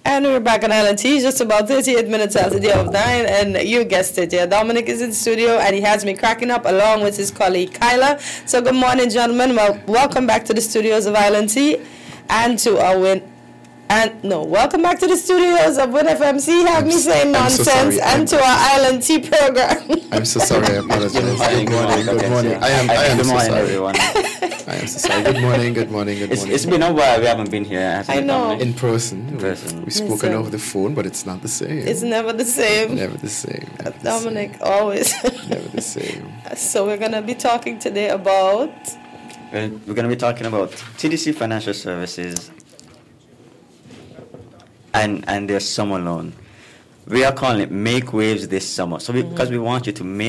And we're back on Island T, just about 38 minutes after the hour of 9, and you guessed it, yeah, Dominic is in the studio, and he has me cracking up along with his colleague Kyla. So good morning, gentlemen. Well, welcome back to the studios of Island T, and to our welcome back to the studios of Win FMC. Have me saying nonsense, and to our Island T program. I'm so sorry. I apologize. Good morning. I am so sorry. Everyone. I am so sorry. Good morning. It's been a while. We haven't been here. I know. In person. We've spoken Listen. over the phone, but it's not the same. It's never the same. Never the same. Dominic, always. Never the same. So we're going to be talking today about... We're going to be talking about TDC Financial Services and their summer loan. We are calling it Make Waves This Summer. So because we want you to make